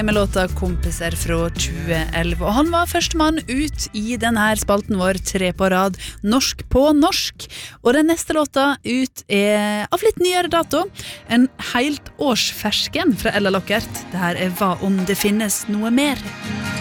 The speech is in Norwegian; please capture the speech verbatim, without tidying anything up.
Med låta Kompiser fra tjue elleve, og han var førstemann ut i denne spalten vår, tre på rad, norsk på norsk. Og den neste låta ut er av litt nyere dato, en helt årsfersken fra Ella Lockert. Det her er Hva om det finnes noe mer?